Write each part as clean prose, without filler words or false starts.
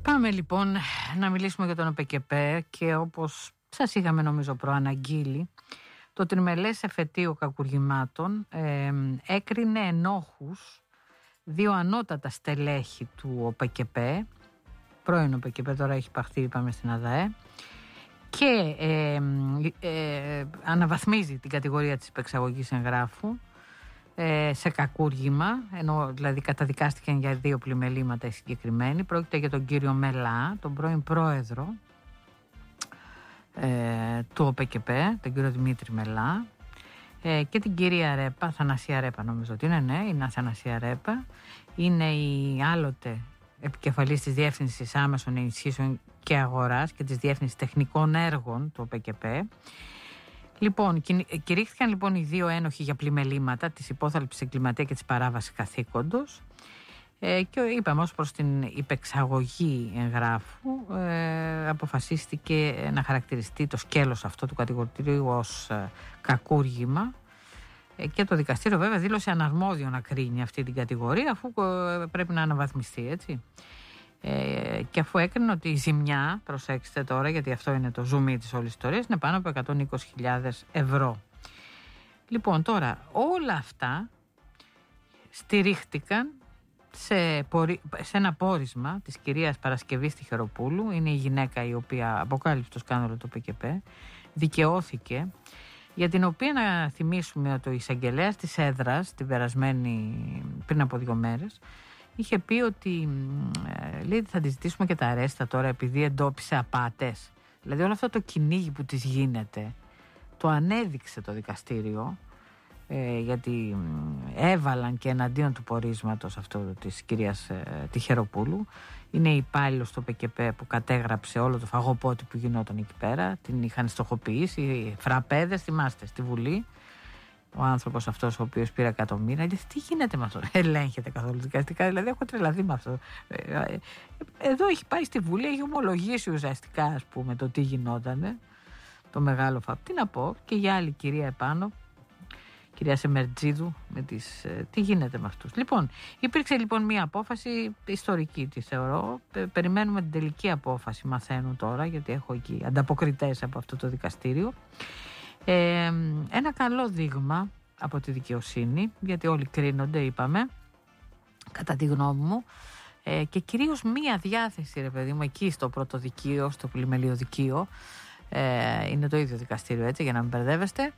Πάμε λοιπόν να μιλήσουμε για τον ΟΠΕΚΕΠΕ και όπως σας είχαμε νομίζω προαναγγείλει, το τριμελές εφετείο κακουργημάτων έκρινε ενόχους δύο ανώτατα στελέχη του ΟΠΕΚΕΠΕ, πρώην ΟΠΕΚΕΠΕ, τώρα έχει παχθεί, είπαμε, στην ΑΔΑΕ, και αναβαθμίζει την κατηγορία της υπεξαγωγής εγγράφου σε κακούργημα, ενώ δηλαδή καταδικάστηκαν για δύο πλημελήματα οι συγκεκριμένοι. Πρόκειται για τον κύριο Μελά, τον πρώην πρόεδρο του ΟΠΕΚΕΠΕ, τον κύριο Δημήτρη Μελά, και την κυρία Ρέπα, Αθανασία Ρέπα νομίζω ότι είναι, ναι, είναι Αθανασία Ρέπα, είναι η άλλοτε επικεφαλής της Διεύθυνσης Άμεσων Ενισχύσεων και Αγοράς και της Διεύθυνσης Τεχνικών Έργων του ΟΠΕΚΕΠΕ. Λοιπόν, κηρύχθηκαν λοιπόν οι δύο ένοχοι για πλημελήματα της υπόθαλψης εγκληματία και της παράβασης καθήκοντος, και είπαμε ως προς την υπεξαγωγή εγγράφου αποφασίστηκε να χαρακτηριστεί το σκέλος αυτό του κατηγορητηρίου ως κακούργημα, και το δικαστήριο βέβαια δήλωσε αναρμόδιο να κρίνει αυτή την κατηγορία, αφού πρέπει να αναβαθμιστεί, έτσι. Και αφού έκρινε ότι η ζημιά, προσέξτε τώρα γιατί αυτό είναι το ζουμί της όλης ιστορίας, είναι πάνω από 120.000 ευρώ. Λοιπόν, τώρα όλα αυτά στηρίχτηκαν σε ένα πόρισμα της κυρίας Παρασκευής Τυχεροπούλου. Είναι η γυναίκα η οποία αποκάλυψε το σκάνδαλο του ΟΠΕΚΕΠΕ, δικαιώθηκε, για την οποία να θυμίσουμε ότι ο εισαγγελέας της έδρας πριν από 2 μέρες είχε πει ότι λέει, θα τη ζητήσουμε και τα αρέστα τώρα επειδή εντόπισε απάτες. Δηλαδή όλο αυτό το κυνήγι που της γίνεται το ανέδειξε το δικαστήριο, γιατί έβαλαν και εναντίον του πορίσματος αυτό της κυρίας Τυχεροπούλου. Είναι υπάλληλος του ΟΠΕΚΕΠΕ που κατέγραψε όλο το φαγοπότη που γινόταν εκεί πέρα. Την είχαν στοχοποιήσει φραπέδες, θυμάστε, στη Βουλή. Ο άνθρωπος αυτός ο οποίος πήρε εκατομμύρια. Τι γίνεται με αυτό? Ελέγχεται καθόλου δικαστικά? Δηλαδή έχω τρελαθεί με αυτό. Εδώ έχει πάει στη Βουλή, έχει ομολογήσει ουσιαστικά, ας πούμε, το τι γινότανε, το μεγάλο φαπ. Τι να πω, και για άλλη κυρία επάνω, κυρία Σεμερτζίδου, τι γίνεται με αυτούς. Λοιπόν, υπήρξε λοιπόν μια απόφαση ιστορική, τη θεωρώ. Περιμένουμε την τελική απόφαση, μαθαίνω τώρα, γιατί έχω εκεί ανταποκριτές από αυτό το δικαστήριο. Ένα καλό δείγμα από τη δικαιοσύνη, γιατί όλοι κρίνονται, είπαμε, κατά τη γνώμη μου, και κυρίως μία διάθεση, ρε παιδί μου, εκεί στο πρωτοδικείο, στο πλημελιωδικείο, είναι το ίδιο δικαστήριο, έτσι, για να μην μπερδεύεστε,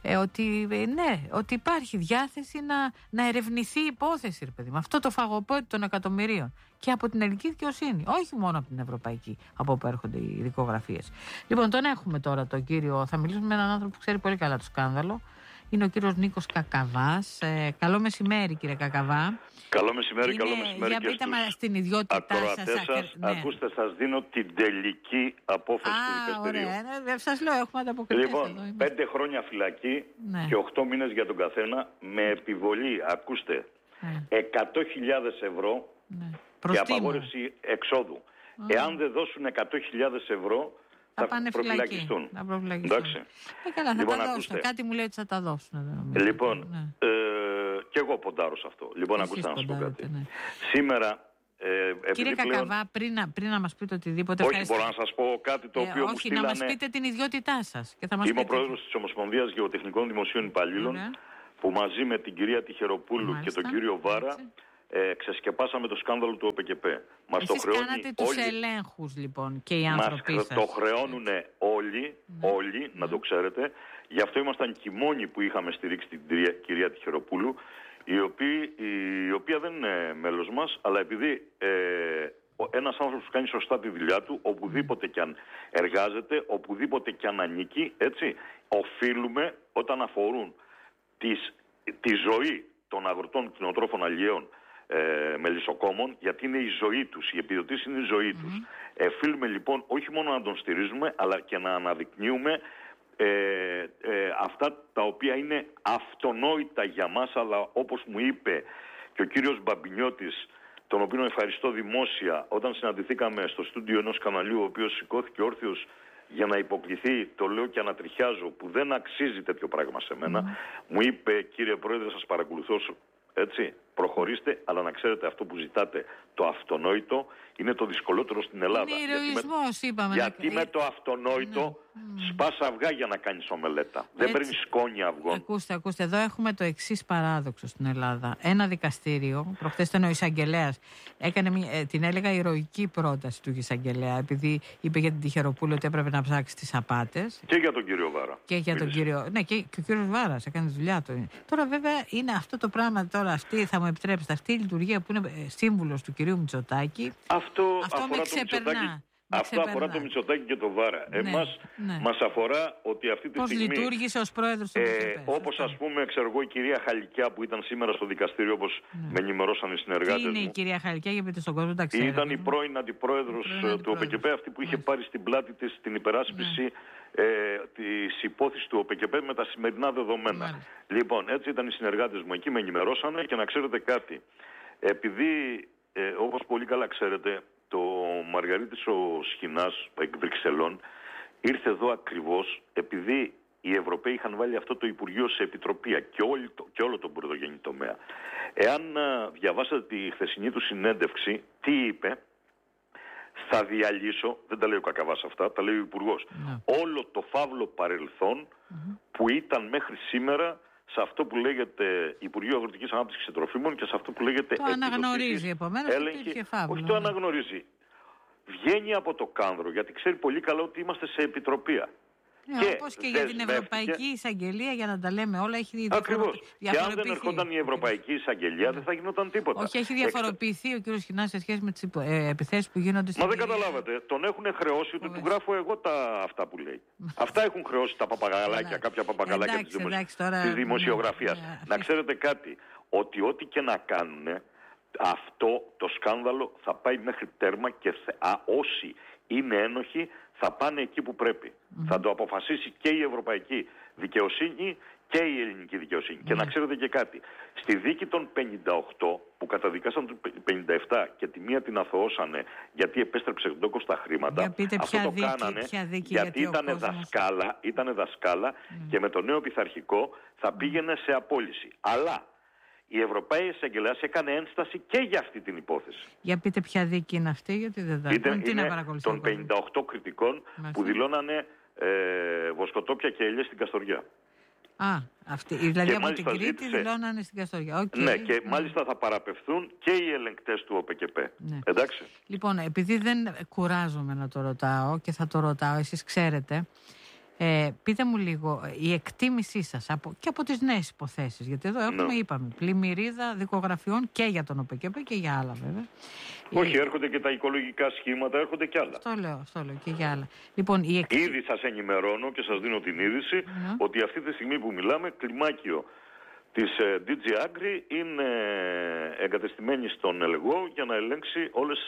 ότι υπάρχει διάθεση να ερευνηθεί η υπόθεση, ρε παιδί μου, αυτό το φαγοπότη των εκατομμυρίων, και από την ελληνική δικαιοσύνη, όχι μόνο από την ευρωπαϊκή, από όπου έρχονται οι δικογραφίες. Λοιπόν, τον έχουμε τώρα τον κύριο, θα μιλήσουμε με έναν άνθρωπο που ξέρει πολύ καλά το σκάνδαλο. Είναι ο κύριος Νίκος Κακαβάς. Καλό μεσημέρι, κύριε Κακαβά. Καλό μεσημέρι, καλό μεσημέρι. Για πείτε μας στην ιδιότητά σας. Ναι. Ακούστε, σας δίνω την τελική απόφαση του δικαστηρίου. Ωραία, σας λέω, έχουμε ανταποκριθεί. Λοιπόν, 5 χρόνια φυλακή, ναι, και 8 μήνες για τον καθένα, με επιβολή, ακούστε, 100.000 ευρώ, ναι, και απαγόρευση εξόδου. Εάν δεν δώσουν 100.000 ευρώ, θα προφυλακιστούν. Εντάξει. Καλά, θα τα δώσουν. Κάτι μου λέει ότι θα τα δώσουν. Λοιπόν, ναι, και εγώ ποντάρω σε αυτό. Λοιπόν, ακούστε να σας πω κάτι. Ναι. Σήμερα, κύριε Κακαβά, πριν να μας πείτε οτιδήποτε. Όχι, μπορώ να σας πω κάτι το οποίο μου στείλανε. Να μας πείτε την ιδιότητά σας. Είμαι ο πρόεδρος της Ομοσπονδίας Γεωτεχνικών Δημοσίων Υπαλλήλων, που μαζί με την κυρία Τυχεροπούλου και τον κύριο Βάρα ξεσκεπάσαμε το σκάνδαλο του ΟΠΕΚΕΠΕ. Εσείς κάνατε τους ελέγχους λοιπόν και οι άνθρωποι σας. Το χρεώνουν όλοι, να το ξέρετε. Γι' αυτό ήμασταν και οι μόνοι που είχαμε στηρίξει την κυρία Τυχεροπούλου, η οποία δεν είναι μέλος μας, αλλά επειδή ένας άνθρωπος που κάνει σωστά τη δουλειά του, οπουδήποτε κι αν εργάζεται, οπουδήποτε κι αν ανήκει, έτσι, οφείλουμε, όταν αφορούν τη ζωή των αγροτών κτηνοτρόφων αλλιέων, μελισσοκόμων, γιατί είναι η ζωή τους, οι επιδοτήσεις είναι η ζωή τους. Οφείλουμε λοιπόν όχι μόνο να τον στηρίζουμε, αλλά και να αναδεικνύουμε αυτά τα οποία είναι αυτονόητα για μας, αλλά όπως μου είπε και ο κύριος Μπαμπινιώτης, τον οποίο ευχαριστώ δημόσια, όταν συναντηθήκαμε στο στούντιο ενός καναλιού, ο οποίος σηκώθηκε όρθιος για να υποκληθεί, το λέω και ανατριχιάζω, που δεν αξίζει τέτοιο πράγμα σε μένα, μου είπε, κύριε Πρόεδρε, σας παρακολουθώ, έτσι, προχωρήστε, αλλά να ξέρετε αυτό που ζητάτε, το αυτονόητο, είναι το δυσκολότερο στην Ελλάδα. Είναι ηρωισμός, είπαμε. Γιατί με το αυτονόητο σπάς αυγά για να κάνεις ομελέτα. Δεν παίρνεις σκόνη αυγών. Ακούστε, εδώ έχουμε το εξής παράδοξο στην Ελλάδα. Ένα δικαστήριο, προχθές ήταν ο εισαγγελέας, έκανε την έλεγα ηρωική πρόταση του εισαγγελέα, επειδή είπε για την Τυχεροπούλου ότι έπρεπε να ψάξει τις απάτες. Και για τον κύριο Βάρα. Και για τον κύριο. Ναι, και ο κύριος Βάρας έκανε τη δουλειά του. Τώρα, βέβαια, είναι αυτό το πράγμα τώρα, αυτή, θα μου επιτρέψετε, αυτή η λειτουργία που είναι σύμβουλος του κυρίου Μητσοτάκη. Αυτό με ξεπερνά. Αυτό αφορά το Μητσοτάκη και το Βάρα. Εμάς μας αφορά ότι αυτή τη στιγμή... Πώς λειτουργήσε ως πρόεδρος του ΟΠΕΚΕΠΕ. Όπως ας πούμε, ξέρω εγώ, η κυρία Χαλικιά που ήταν σήμερα στο δικαστήριο, όπως με ενημερώσαν οι συνεργάτες μου. Τι είναι η κυρία Χαλικιά, γιατί στον κόσμο τα ξέρετε. Ήταν η πρώην αντιπρόεδρος του ΟΠΕΚΕΠΕ, αυτή που είχε πάρει στην πλάτη της την υπεράσπιση της υπόθεσης του ΟΠΕΚΕΠΕ με τα σημερινά δεδομένα. Λοιπόν, έτσι ήταν οι συνεργάτες μου εκεί, με ενημερώσανε και να ξέρετε κάτι. Επειδή, όπως πολύ καλά ξέρετε, το Μαργαρίτης ο Σχοινάς εκ Βρυξελών ήρθε εδώ ακριβώς επειδή οι Ευρωπαίοι είχαν βάλει αυτό το Υπουργείο σε επιτροπή και όλο τον πρωτογενή τομέα. Εάν διαβάσατε τη χθεσινή του συνέντευξη, τι είπε? Θα διαλύσω, δεν τα λέει ο Κακαβάς αυτά, τα λέει ο Υπουργός, όλο το φαύλο παρελθόν που ήταν μέχρι σήμερα σε αυτό που λέγεται Υπουργείο Αγροτικής Ανάπτυξης και Τροφίμων και σε αυτό που λέγεται... Το αναγνωρίζει επομένως, υπήρχε φαύλο. Όχι, το αναγνωρίζει. Βγαίνει από το κάνδρο, γιατί ξέρει πολύ καλά ότι είμαστε σε επιτροπία. Όπως και για την Ευρωπαϊκή Εισαγγελία, για να τα λέμε όλα, έχει διαφοροποιηθεί. Και αν δεν ερχόταν η Ευρωπαϊκή Εισαγγελία, δεν θα γινόταν τίποτα. Όχι, έχει διαφοροποιηθεί ο κ. Σχοινάς σε σχέση με τις επιθέσεις που γίνονται στην δεν καταλάβατε. Τον έχουν χρεώσει, του γράφω εγώ αυτά που λέει. Αυτά έχουν χρεώσει τα παπαγαλάκια, κάποια παπαγαλάκια της δημοσιογραφίας. Να ξέρετε κάτι, ότι ό,τι και να κάνουν, αυτό το σκάνδαλο θα πάει μέχρι τέρμα και όσοι είναι ένοχοι θα πάνε εκεί που πρέπει. Θα το αποφασίσει και η ευρωπαϊκή δικαιοσύνη και η ελληνική δικαιοσύνη. Και να ξέρετε και κάτι. Στη δίκη των 58 που καταδικάσαν τους 57 και τη μία την αθωώσανε γιατί επέστρεψε εντόκως τα χρήματα, αυτό το κάνανε γιατί ήταν δασκάλα και με το νέο πειθαρχικό θα πήγαινε σε απόλυση. Αλλά η Ευρωπαϊκή Εισαγγελέας έκανε ένσταση και για αυτή την υπόθεση. Για πείτε ποια δίκη είναι αυτή, γιατί δεν θα είναι των 58 κριτικών που δηλώνανε βοσκοτόπια και ελιές στην Καστοριά. Αυτή. Δηλαδή από την Κρήτη δηλώνανε στην Καστοριά. Ναι, και μάλιστα θα παραπευθούν και οι ελεγκτές του ΟΠΕΚΕΠΕ. Εντάξει. Λοιπόν, επειδή δεν κουράζομαι να το ρωτάω και θα το ρωτάω, εσείς ξέρετε, πείτε μου λίγο η εκτίμησή σας και από τις νέες υποθέσεις, γιατί εδώ έχουμε, είπαμε, πλημμυρίδα δικογραφιών και για τον ΟΠΕΚΕΠΕ και για άλλα βέβαια. Όχι, έρχονται και τα οικολογικά σχήματα, έρχονται και άλλα. Αυτό λέω και για άλλα. Λοιπόν, ήδη σας ενημερώνω και σας δίνω την είδηση ότι αυτή τη στιγμή που μιλάμε, κλιμάκιο της DG Agri είναι εγκατεστημένη στον Ελεγό για να ελέγξει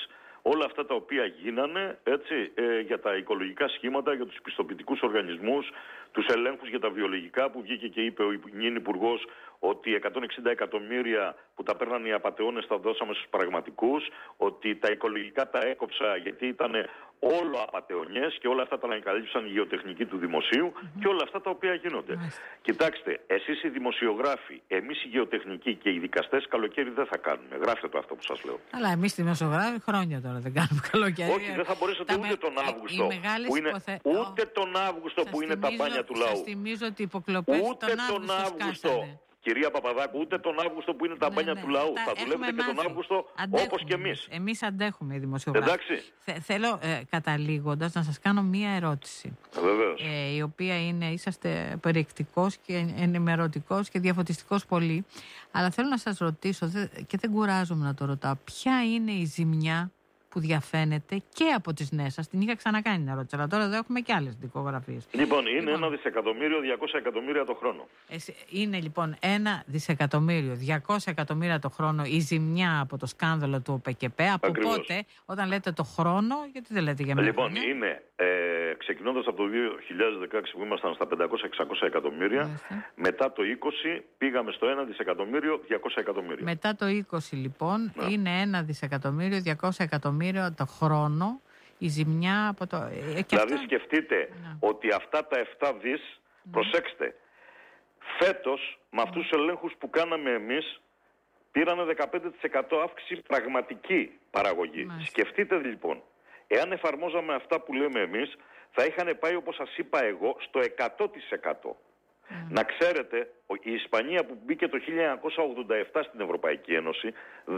όλα αυτά τα οποία γίνανε, έτσι, για τα οικολογικά σχήματα, για τους πιστοποιητικούς οργανισμούς, τους ελέγχους για τα βιολογικά που βγήκε και είπε ο νυν Υπουργός ότι 160 εκατομμύρια που τα παίρνανε οι απατεώνες τα δώσαμε στους πραγματικούς, ότι τα οικολογικά τα έκοψα γιατί ήταν όλο απατεωνιές και όλα αυτά τα ανακαλύψαν οι γεωτεχνικοί του δημοσίου και όλα αυτά τα οποία γίνονται. Κοιτάξτε, εσείς οι δημοσιογράφοι, εμείς οι γεωτεχνικοί και οι δικαστές καλοκαίρι δεν θα κάνουμε. Γράφτε το αυτό που σας λέω. Αλλά εμείς οι δημοσιογράφοι χρόνια τώρα δεν κάνουμε καλοκαίρι. Όχι, δεν θα μπορέσετε ούτε τον Αύγουστο που είναι, ούτε τον Αύγουστο που είναι τα μπάνια του λαού. Σας θυμίζω ότι οι υποκλοπές τον Αύγουστο. Κυρία Παπαδάκου, ούτε τον Αύγουστο που είναι τα μπάνια του λαού. Θα δουλεύετε και τον Αύγουστο όπως και εμείς. Εμείς αντέχουμε οι δημοσιογράφοι. Εντάξει. Θέλω καταλήγοντας να σας κάνω μία ερώτηση. Βεβαίως. Η οποία είναι, είσαστε περιεκτικός και ενημερωτικός και διαφωτιστικός πολύ. Αλλά θέλω να σας ρωτήσω, και δεν κουράζομαι να το ρωτάω, ποια είναι η ζημιά που διαφαίνεται και από τις νέες σας. Την είχα ξανακάνει την ερώτηση, αλλά τώρα εδώ έχουμε και άλλες δικογραφίες. Λοιπόν, είναι 1 δισεκατομμύριο 200 εκατομμύρια το χρόνο. Είναι λοιπόν 1 δισεκατομμύριο 200 εκατομμύρια το χρόνο η ζημιά από το σκάνδαλο του ΟΠΕΚΕΠΕ. Από πότε, όταν λέτε το χρόνο, γιατί δεν λέτε για μένα? Λοιπόν, είναι ξεκινώντας από το 2016 που ήμασταν στα 500-600 εκατομμύρια, μετά το 20 πήγαμε στο 1 δισεκατομμύριο 200 εκατομμύρια. Μετά το 20 λοιπόν είναι 1 δισεκατομμύριο 200 εκατομμύρια το χρόνο η ζημιά από το... Δηλαδή σκεφτείτε ότι αυτά τα 7 δις, προσέξτε, φέτος με αυτούς τους ελέγχους που κάναμε εμείς, πήρανε 15% αύξηση πραγματική παραγωγή. Σκεφτείτε λοιπόν, εάν εφαρμόζαμε αυτά που λέμε εμείς, θα είχαν πάει, όπως σας είπα εγώ, στο 100%. Να ξέρετε, η Ισπανία που μπήκε το 1987 στην Ευρωπαϊκή Ένωση,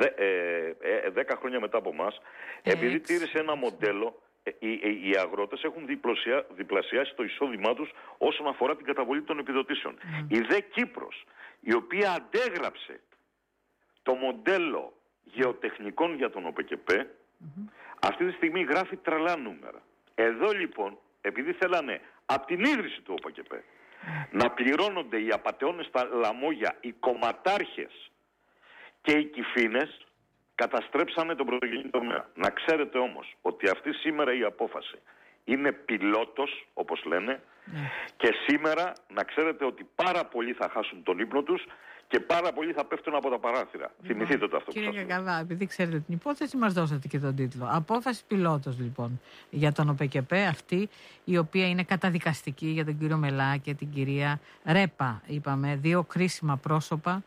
10 χρόνια μετά από εμάς, επειδή τήρησε ένα μοντέλο, οι αγρότες έχουν διπλασιάσει το εισόδημά τους όσον αφορά την καταβολή των επιδοτήσεων. Η δε Κύπρος, η οποία αντέγραψε το μοντέλο γεωτεχνικών για τον ΟΠΕΚΕΠ, αυτή τη στιγμή γράφει τρελά νούμερα. Εδώ λοιπόν, επειδή θέλανε από την ίδρυση του ΟΠΕΚΕΠ να πληρώνονται οι απατεώνες στα λαμόγια, οι κομματάρχες και οι κυφήνες, καταστρέψανε τον πρωτογενή τομέα. Να ξέρετε όμως ότι αυτή σήμερα η απόφαση είναι πιλότος, όπως λένε, και σήμερα να ξέρετε ότι πάρα πολλοί θα χάσουν τον ύπνο τους και πάρα πολλοί θα πέφτουν από τα παράθυρα. Θυμηθείτε το αυτό. Κύριε Κακαβά, επειδή ξέρετε την υπόθεση, μας δώσατε και τον τίτλο. Απόφαση πιλότος λοιπόν για τον ΟΠΕΚΕΠ, αυτή η οποία είναι καταδικαστική για τον κύριο Μελά και την κυρία Ρέπα. Είπαμε, δύο κρίσιμα πρόσωπα.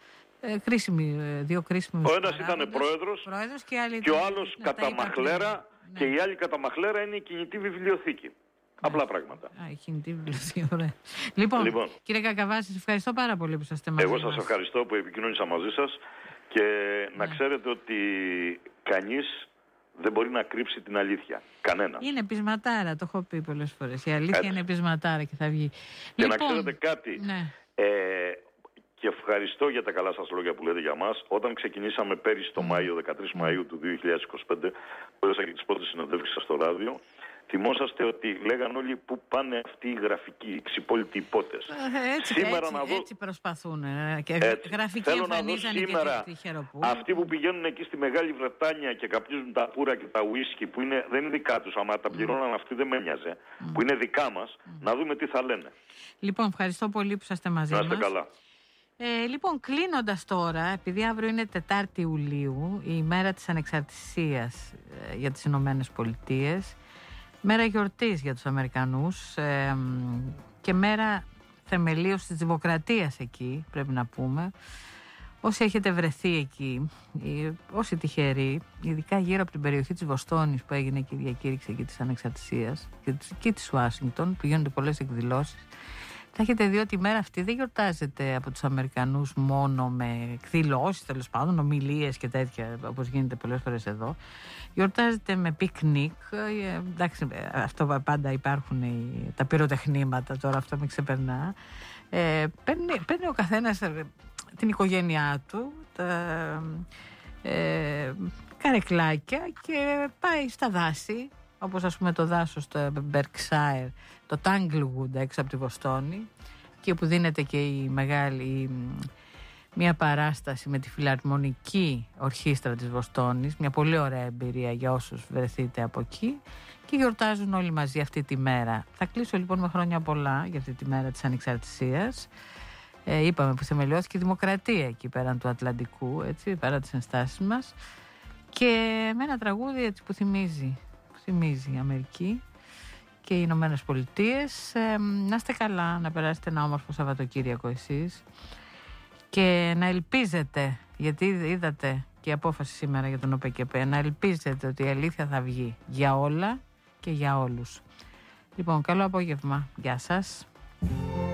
Δύο κρίσιμοι. Ο ένας ήταν πρόεδρος και ο άλλος κατά μαχλέρα, και η άλλη κατά μαχλέρα είναι η κινητή βιβλιοθήκη. Απλά πράγματα. Η κινητή βιβλιοθήκη, ωραία. Λοιπόν, κύριε Κακαβά, σας ευχαριστώ πάρα πολύ που είσαστε μαζί μας. Εγώ σας ευχαριστώ που επικοινώνησα μαζί σας και να ξέρετε ότι κανείς δεν μπορεί να κρύψει την αλήθεια. Κανένα. Είναι πεισματάρα, το έχω πει πολλές φορές. Η αλήθεια είναι πεισματάρα και θα βγει. Και να ξέρετε κάτι. Και ευχαριστώ για τα καλά σας λόγια που λέτε για μας. Όταν ξεκινήσαμε πέρυσι το Μάιο, 13 Μαΐου του 2025, που έδωσα και τις πρώτες συνεντεύξεις σας στο ράδιο, θυμόσαστε ότι λέγαν όλοι πού πάνε αυτοί οι γραφικοί, οι ξυπόλοιτοι υπότες. Έτσι προσπαθούν. Και γραφικοί εμφανίζανε και τη Χεροπούλου. Αυτοί που πηγαίνουν εκεί στη Μεγάλη Βρετάνια και καπνίζουν τα πουρα και τα ουίσκι, που δεν είναι δικά τους, άμα τα πληρώναν αυτοί δεν με νοιάζε, που είναι δικά μας, να δούμε τι θα λένε. Λοιπόν, ευχαριστώ πολύ που είσαστε μαζί μας. Να είστε καλά. Λοιπόν, κλείνοντας τώρα, επειδή αύριο είναι 4η Ιουλίου, η μέρα της ανεξαρτησίας για τις Ηνωμένες Πολιτείες, μέρα γιορτής για τους Αμερικανούς και μέρα θεμελίωσης της δημοκρατίας εκεί, πρέπει να πούμε. Όσοι έχετε βρεθεί εκεί, όσοι τυχεροί, ειδικά γύρω από την περιοχή της Βοστόνης που έγινε και η διακήρυξη εκεί της ανεξαρτησίας και της Ουάσιγκτον, που γίνονται πολλές εκδηλώσεις, θα έχετε δει ότι η μέρα αυτή δεν γιορτάζεται από τους Αμερικανούς μόνο με εκδηλώσεις, τέλος πάντων, ομιλίες και τέτοια, όπως γίνεται πολλές φορές εδώ. Γιορτάζεται με πικνίκ. Εντάξει, αυτό πάντα υπάρχουν τα πυροτεχνήματα, τώρα αυτό με ξεπερνά. Παίρνει ο καθένας την οικογένειά του, τα καρεκλάκια και πάει στα δάση. Όπως ας πούμε το δάσος στο Berkshire, το Tanglewood έξω από τη Βοστόνη, και που δίνεται και μια παράσταση με τη Φιλαρμονική Ορχήστρα της Βοστόνης, μια πολύ ωραία εμπειρία για όσους βρεθείτε από εκεί, και γιορτάζουν όλοι μαζί αυτή τη μέρα. Θα κλείσω λοιπόν με χρόνια πολλά για αυτή τη μέρα της ανεξαρτησίας. Είπαμε που θεμελιώθηκε η δημοκρατία εκεί πέραν του Ατλαντικού, έτσι, πέρα τις ενστάσεις μας, και με ένα τραγούδι έτσι που θυμίζει η Αμερική και οι Ηνωμένες Πολιτείες. Να είστε καλά, να περάσετε ένα όμορφο Σαββατοκύριακο εσείς και να ελπίζετε, γιατί είδατε και η απόφαση σήμερα για τον ΟΠΕΚΕΠ, να ελπίζετε ότι η αλήθεια θα βγει για όλα και για όλους. Λοιπόν, καλό απόγευμα. Γεια σας.